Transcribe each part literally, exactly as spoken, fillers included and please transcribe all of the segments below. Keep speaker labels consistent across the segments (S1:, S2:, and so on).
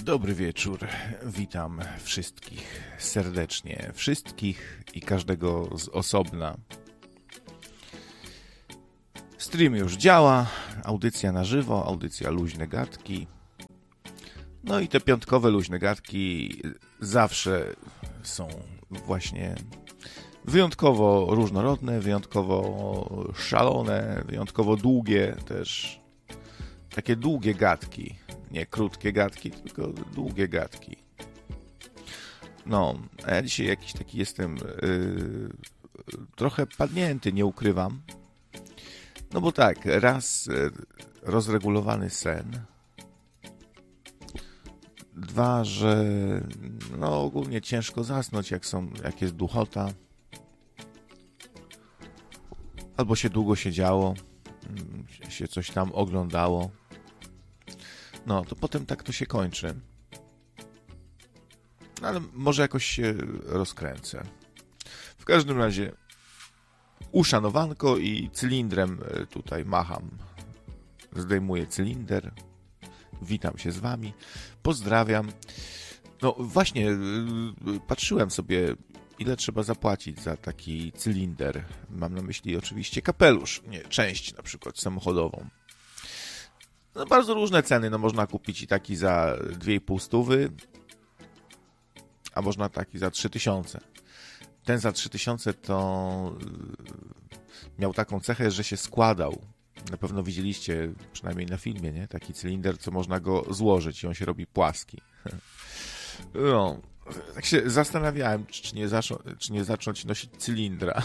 S1: Dobry wieczór, witam wszystkich serdecznie, wszystkich i każdego z osobna. Stream już działa, audycja na żywo, audycja luźne gadki. No i te piątkowe luźne gadki zawsze są właśnie wyjątkowo różnorodne, wyjątkowo szalone, wyjątkowo długie też. Takie długie gadki. Nie krótkie gadki, tylko długie gadki. No, a ja dzisiaj jakiś taki jestem yy, trochę padnięty, nie ukrywam. No bo tak, raz yy, rozregulowany sen. Dwa, że no ogólnie ciężko zasnąć, jak są, jak jest duchota. Albo się długo siedziało, się coś tam oglądało. No, to potem tak to się kończy. Ale może jakoś się rozkręcę. W każdym razie uszanowanko i cylindrem tutaj macham. Zdejmuję cylinder. Witam się z wami. Pozdrawiam. No właśnie, patrzyłem sobie, ile trzeba zapłacić za taki cylinder. Mam na myśli oczywiście kapelusz, nie część na przykład samochodową. No bardzo różne ceny, no można kupić i taki za dwie i pół stówy, a można taki za trzy tysiące. Ten za trzy tysiące to miał taką cechę, że się składał. Na pewno widzieliście, przynajmniej na filmie, nie? Taki cylinder, co można go złożyć i on się robi płaski. No, tak się zastanawiałem, czy nie, zaczą- czy nie zacząć nosić cylindra.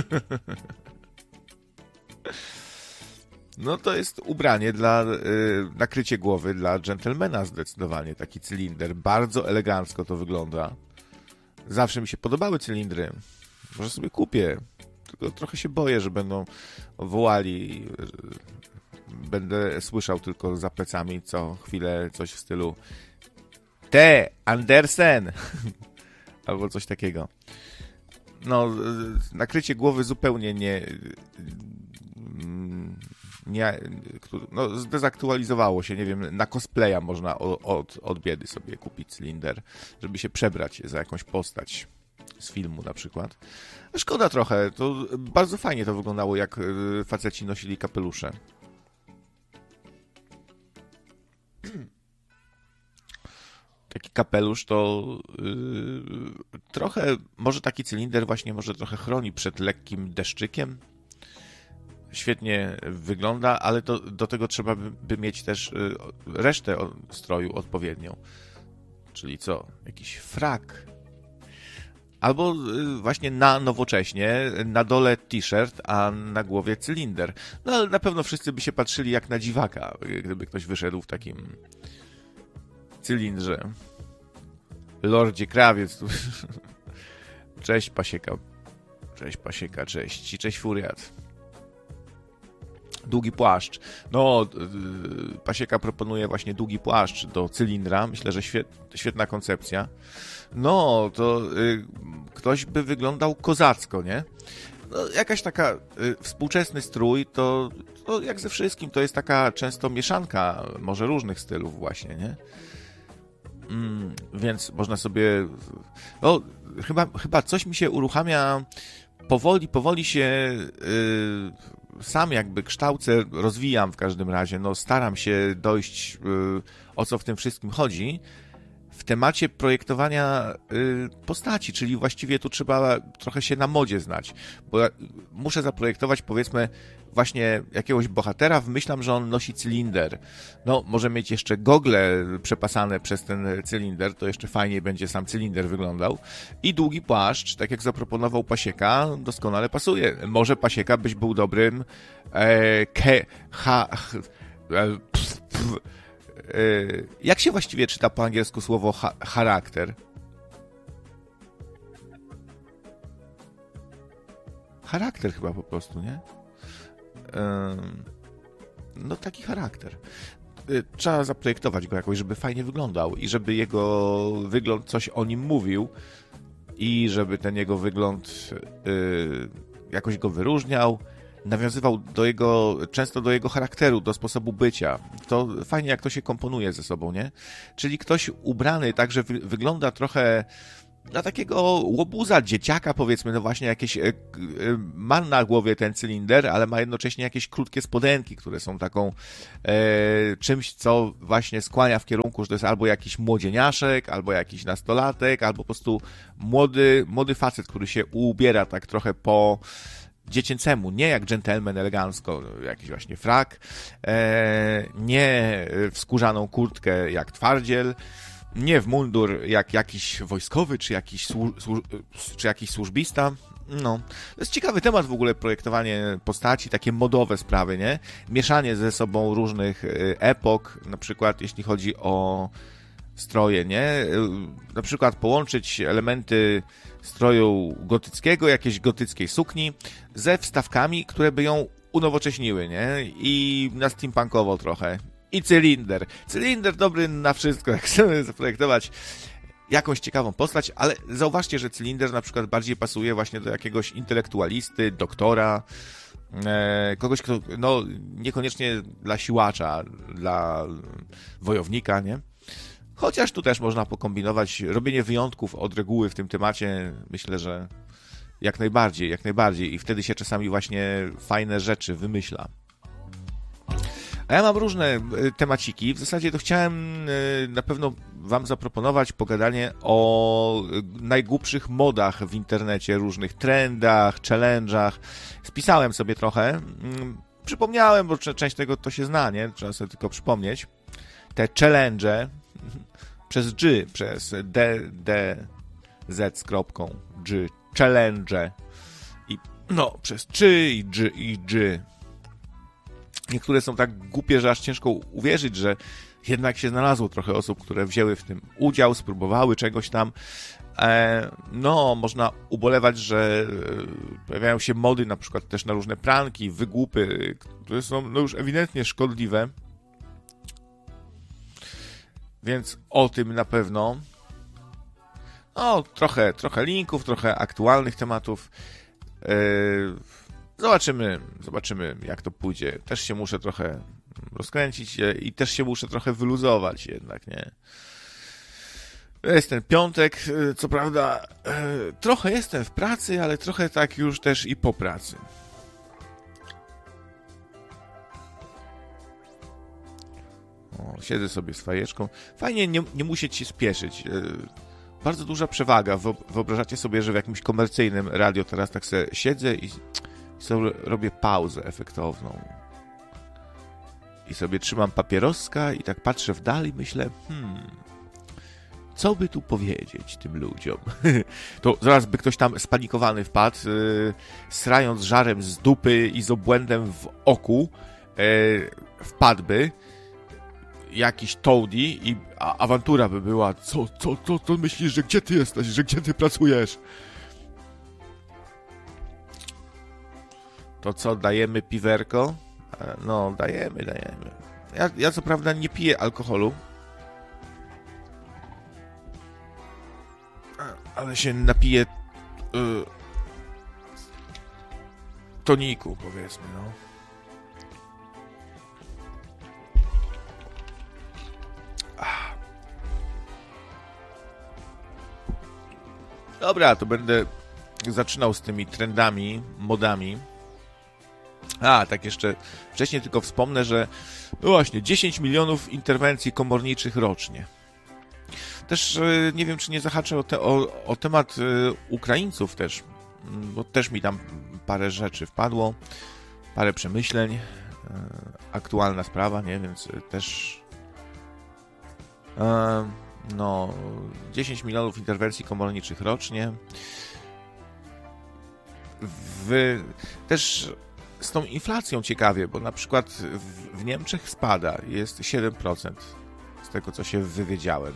S1: No to jest ubranie dla, yy, nakrycie głowy dla dżentelmena zdecydowanie, taki cylinder. Bardzo elegancko to wygląda. Zawsze mi się podobały cylindry. Może sobie kupię. Tylko trochę się boję, że będą wołali. Yy, będę słyszał tylko za plecami co chwilę coś w stylu Te, Andersen! Albo coś takiego. No, yy, nakrycie głowy zupełnie nie... Yy, Nie, no, zdezaktualizowało się, nie wiem, na cosplaya można od, od biedy sobie kupić cylinder, żeby się przebrać za jakąś postać z filmu na przykład. Szkoda trochę, to bardzo fajnie to wyglądało, jak faceci nosili kapelusze. Taki kapelusz to yy, trochę, może taki cylinder właśnie może trochę chroni przed lekkim deszczykiem. Świetnie wygląda, ale to, do tego trzeba by, by mieć też y, resztę stroju odpowiednią. Czyli co? Jakiś frak. Albo y, właśnie na nowocześnie, na dole t-shirt, a na głowie cylinder. No ale na pewno wszyscy by się patrzyli jak na dziwaka, gdyby ktoś wyszedł w takim cylindrze. Lordzie Krawiec. Cześć Pasieka. Cześć Pasieka, cześć. Cześć Furiat. Długi płaszcz. No, yy, Pasieka proponuje właśnie długi płaszcz do cylindra. Myślę, że świet, świetna koncepcja. No, to yy, ktoś by wyglądał kozacko, nie? No, jakaś taka yy, współczesny strój, to, to jak ze wszystkim, to jest taka często mieszanka może różnych stylów właśnie, nie? Mm, więc można sobie... No, chyba, chyba coś mi się uruchamia... Powoli, powoli się... Yy, sam jakby kształcę, rozwijam w każdym razie, no staram się dojść, yy, o co w tym wszystkim chodzi, w temacie projektowania yy, postaci, czyli właściwie tu trzeba trochę się na modzie znać, bo ja muszę zaprojektować, powiedzmy, właśnie jakiegoś bohatera, wymyślam, że on nosi cylinder. No, może mieć jeszcze gogle przepasane przez ten cylinder, to jeszcze fajniej będzie sam cylinder wyglądał. I długi płaszcz, tak jak zaproponował Pasieka, doskonale pasuje. Może Pasieka byś był dobrym e, ke, ha, e, pf, pf, e, jak się właściwie czyta po angielsku słowo ha, charakter? Charakter chyba po prostu, nie? No taki charakter. Trzeba zaprojektować go jakoś, żeby fajnie wyglądał i żeby jego wygląd coś o nim mówił i żeby ten jego wygląd jakoś go wyróżniał nawiązywał do jego, często do jego charakteru, do sposobu bycia. To fajnie, jak to się komponuje ze sobą, nie? Czyli ktoś ubrany tak, że wy, wygląda trochę na takiego łobuza, dzieciaka, powiedzmy, no właśnie jakieś, e, e, ma na głowie ten cylinder, ale ma jednocześnie jakieś krótkie spodenki, które są taką e, czymś, co właśnie skłania w kierunku, że to jest albo jakiś młodzieniaszek, albo jakiś nastolatek, albo po prostu młody, młody facet, który się ubiera tak trochę po dziecięcemu, nie jak dżentelmen elegancko, jakiś właśnie frak, e, nie w skórzaną kurtkę jak twardziel, nie w mundur jak jakiś wojskowy, czy jakiś, słu, słu, czy jakiś służbista. No, to jest ciekawy temat w ogóle, projektowanie postaci, takie modowe sprawy, nie? Mieszanie ze sobą różnych epok, na przykład jeśli chodzi o stroje, nie? Na przykład połączyć elementy stroju gotyckiego, jakiejś gotyckiej sukni ze wstawkami, które by ją unowocześniły, nie? I na steampunkowo trochę. I cylinder. Cylinder dobry na wszystko, jak chcemy zaprojektować jakąś ciekawą postać, ale zauważcie, że cylinder na przykład bardziej pasuje właśnie do jakiegoś intelektualisty, doktora, e, kogoś, kto, no, niekoniecznie dla siłacza, dla wojownika, nie? Chociaż tu też można pokombinować. Robienie wyjątków od reguły w tym temacie, myślę, że jak najbardziej, jak najbardziej. I wtedy się czasami właśnie fajne rzeczy wymyśla. A ja mam różne temaciki. W zasadzie to chciałem na pewno wam zaproponować pogadanie o najgłupszych modach w internecie, różnych trendach, challenge'ach. Spisałem sobie trochę. Przypomniałem, bo część tego to się zna, nie? Trzeba sobie tylko przypomnieć. Te challenge przez G, przez D, D, Z z kropką, G, challenge. I no, przez G i G i G. Niektóre są tak głupie, że aż ciężko uwierzyć, że jednak się znalazło trochę osób, które wzięły w tym udział, spróbowały czegoś tam. E, no, można ubolewać, że pojawiają się mody na przykład też na różne pranki, wygłupy, które są no już ewidentnie szkodliwe. Więc o tym na pewno. No, trochę, trochę linków, trochę aktualnych tematów. E, Zobaczymy, zobaczymy jak to pójdzie. Też się muszę trochę rozkręcić i też się muszę trochę wyluzować jednak, nie? Jest ten piątek, co prawda trochę jestem w pracy, ale trochę tak już też i po pracy. O, siedzę sobie z fajeczką. Fajnie nie, nie musieć się spieszyć. Bardzo duża przewaga. Wyobrażacie sobie, że w jakimś komercyjnym radio teraz tak sobie siedzę i sobie robię pauzę efektowną. I sobie trzymam papieroska i tak patrzę w dal i myślę, hmm, co by tu powiedzieć tym ludziom? To zaraz by ktoś tam spanikowany wpadł, yy, srając żarem z dupy i z obłędem w oku, yy, wpadłby jakiś Toady i a, awantura by była. Co, co, co, co myślisz, że gdzie ty jesteś, że gdzie ty pracujesz? To co, dajemy piwerko? No, dajemy, dajemy. Ja, ja co prawda nie piję alkoholu, ale się napiję yy, toniku, powiedzmy, no. Dobra, to będę zaczynał z tymi trendami, modami. A, tak jeszcze wcześniej tylko wspomnę, że no właśnie, dziesięć milionów interwencji komorniczych rocznie. Też nie wiem, czy nie zahaczę o, te, o, o temat Ukraińców też, bo też mi tam parę rzeczy wpadło, parę przemyśleń, aktualna sprawa, nie, więc też no, dziesięć milionów interwencji komorniczych rocznie. W, też z tą inflacją ciekawie, bo na przykład w, w Niemczech spada, jest siedem procent z tego, co się wywiedziałem.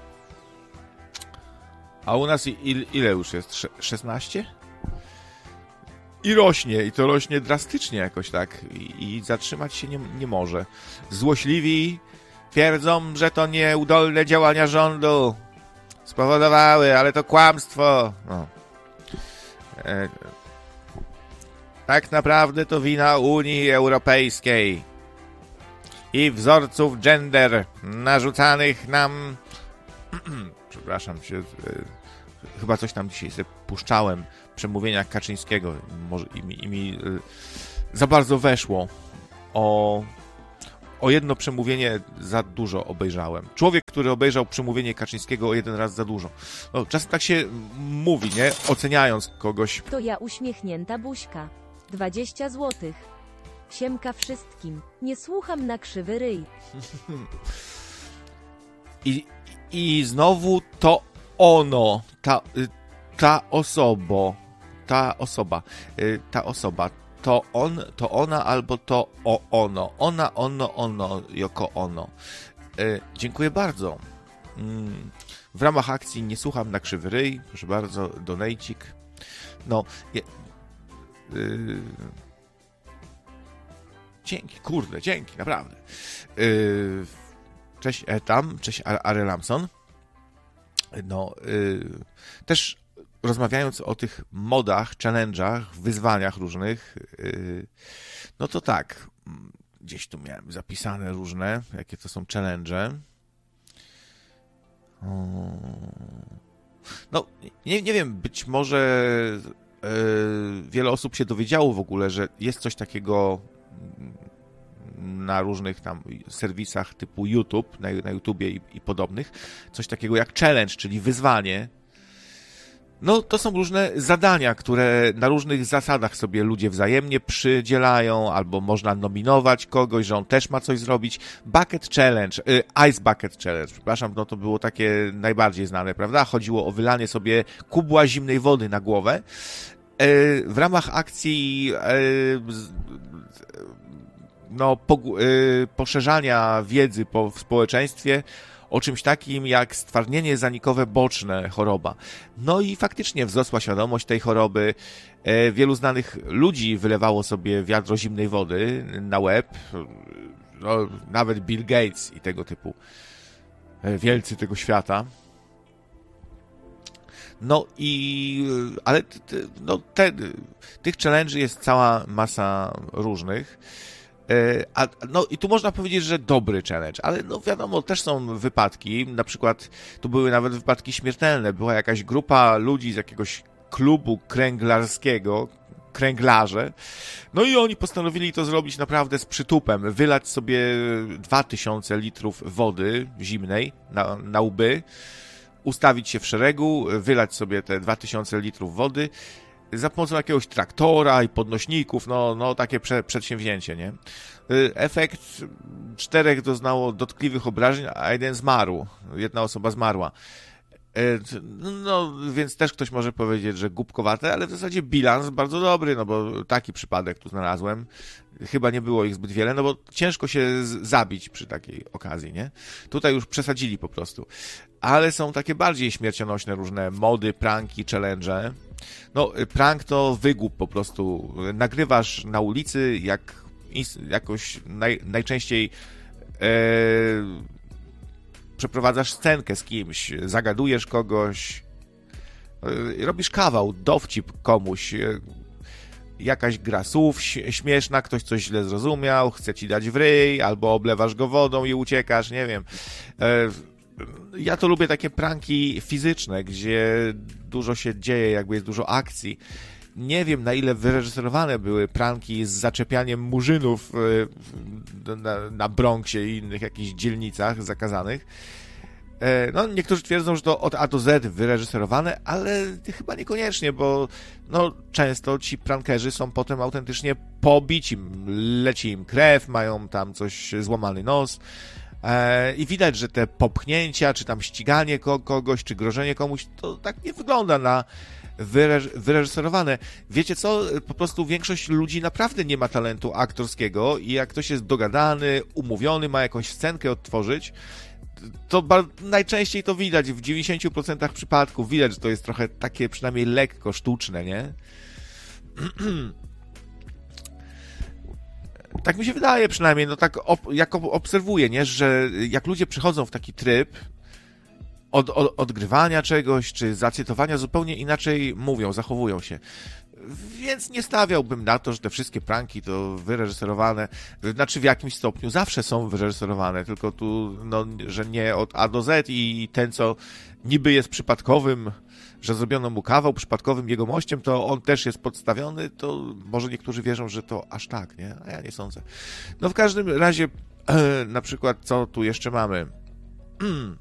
S1: A u nas il, ile już jest? szesnaście? I rośnie, i to rośnie drastycznie jakoś tak. I, i zatrzymać się nie, nie może. Złośliwi twierdzą, że to nieudolne działania rządu spowodowały, ale to kłamstwo. No. E, tak naprawdę to wina Unii Europejskiej i wzorców gender narzucanych nam... Przepraszam się, chyba coś tam dzisiaj sobie puszczałem, przemówienia Kaczyńskiego może, i, mi, i mi za bardzo weszło. O, o jedno przemówienie za dużo obejrzałem. Człowiek, który obejrzał przemówienie Kaczyńskiego o jeden raz za dużo. No, czasem tak się mówi, nie? Oceniając kogoś.
S2: To ja uśmiechnięta buźka. dwadzieścia złotych. Siemka wszystkim. Nie słucham na krzywy ryj.
S1: I, I znowu to ono, ta, ta osoba, ta osoba, ta osoba, to on, to ona albo to o ono, ona, ono, ono, jako ono. Dziękuję bardzo. W ramach akcji Nie słucham na krzywy ryj, proszę bardzo, donejcik. No, je, yy, dzięki, kurde, dzięki, naprawdę. Yy, cześć Etam, cześć Ary Lamson. No, yy, też rozmawiając o tych modach, challenge'ach, wyzwaniach różnych, yy, no to tak, gdzieś tu miałem zapisane różne, jakie to są challenge'e. No, nie, nie wiem, być może yy, wiele osób się dowiedziało w ogóle, że jest coś takiego na różnych tam serwisach typu YouTube, na, na YouTubie i, i podobnych, coś takiego jak challenge, czyli wyzwanie. No, to są różne zadania, które na różnych zasadach sobie ludzie wzajemnie przydzielają, albo można nominować kogoś, że on też ma coś zrobić. Bucket Challenge, y, Ice Bucket Challenge, przepraszam, no to było takie najbardziej znane, prawda? Chodziło o wylanie sobie kubła zimnej wody na głowę. Y, w ramach akcji y, no, po, y, poszerzania wiedzy po, w społeczeństwie o czymś takim jak stwardnienie zanikowe boczne, choroba. No i faktycznie wzrosła świadomość tej choroby. E, wielu znanych ludzi wylewało sobie wiadro zimnej wody na łeb. No, nawet Bill Gates i tego typu e, wielcy tego świata. No i... ale t, no, te, tych challenge'y jest cała masa różnych. A, no i tu można powiedzieć, że dobry challenge, ale no wiadomo, też są wypadki, na przykład tu były nawet wypadki śmiertelne, była jakaś grupa ludzi z jakiegoś klubu kręglarskiego, kręglarze, no i oni postanowili to zrobić naprawdę z przytupem, wylać sobie dwa tysiące litrów wody zimnej na, na łby, ustawić się w szeregu, wylać sobie te dwa tysiące litrów wody, za pomocą jakiegoś traktora i podnośników, no, no takie prze, przedsięwzięcie, nie? Efekt, czterech doznało dotkliwych obrażeń, a jeden zmarł. Jedna osoba zmarła. No, więc też ktoś może powiedzieć, że głupkowate, ale w zasadzie bilans bardzo dobry, no bo taki przypadek tu znalazłem. Chyba nie było ich zbyt wiele, no bo ciężko się zabić przy takiej okazji, nie? Tutaj już przesadzili po prostu. Ale są takie bardziej śmiercionośne różne mody, pranki, challenge. No, prank to wygłup po prostu. Nagrywasz na ulicy, jak jakoś naj, najczęściej e, przeprowadzasz scenkę z kimś, zagadujesz kogoś, e, robisz kawał, dowcip komuś, e, jakaś gra słów śmieszna, ktoś coś źle zrozumiał, chce ci dać w ryj, albo oblewasz go wodą i uciekasz, nie wiem. E, ja to lubię takie pranki fizyczne, gdzie dużo się dzieje, jakby jest dużo akcji. Nie wiem, na ile wyreżyserowane były pranki z zaczepianiem murzynów na, na Bronxie i innych jakichś dzielnicach zakazanych. No, niektórzy twierdzą, że to od A do Z wyreżyserowane, ale chyba niekoniecznie, bo no, często ci prankerzy są potem autentycznie pobici. Leci im krew, mają tam coś, złamany nos. I widać, że te popchnięcia, czy tam ściganie kogoś, czy grożenie komuś, to tak nie wygląda na wyreżyserowane. Wiecie co? Po prostu większość ludzi naprawdę nie ma talentu aktorskiego i jak ktoś jest dogadany, umówiony, ma jakąś scenkę odtworzyć, to najczęściej to widać, w dziewięćdziesięciu procentach przypadków widać, że to jest trochę takie przynajmniej lekko sztuczne, nie? Tak mi się wydaje przynajmniej, no tak op- jak obserwuję, nie, że jak ludzie przychodzą w taki tryb od, od, odgrywania czegoś, czy zacytowania, zupełnie inaczej mówią, zachowują się. Więc nie stawiałbym na to, że te wszystkie pranki to wyreżyserowane, znaczy w jakimś stopniu zawsze są wyreżyserowane, tylko tu, no, że nie od A do Z i ten, co niby jest przypadkowym, że zrobiono mu kawał przypadkowym jegomościem, to on też jest podstawiony, to może niektórzy wierzą, że to aż tak, nie? A ja nie sądzę. No w każdym razie, na przykład, co tu jeszcze mamy?